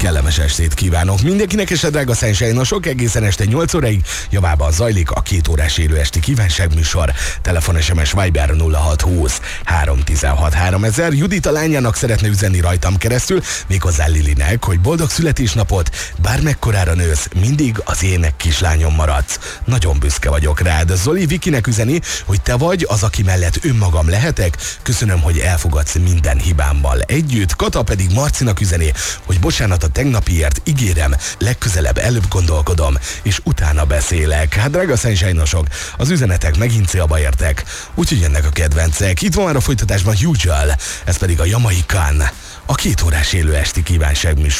kellemes estét kívánok mindenkinek, és a drága szensejnosok, egészen este 8 óráig javában zajlik a 2 órás élő esti kívánságműsor. Telefon, SMS, Viber 0620 316 3000. Judit a lányának szeretne üzenni rajtam keresztül, méghozzá Lilinek, hogy boldog születésnapot, bármekkorára nősz, mindig az én kislányom maradsz. Nagyon büszke vagyok rád. Zoli Vikinek üzeni, hogy te vagy az, aki mellett önmagam lehetek. Köszönöm, hogy elfogadsz minden hibámmal együtt. Kata pedig Marcinak üzeni, hogy bocsánat a tegnapiért, ígérem, legközelebb előbb gondolkodom, és utána beszélek. Hát drága szensejnosok, az üzenetek megint célba értek, úgyhogy jönnek a kedvencek. Itt van már a folytatásban Usual, ez pedig a Jamaican, a 2 órás élő esti kívánságműsor.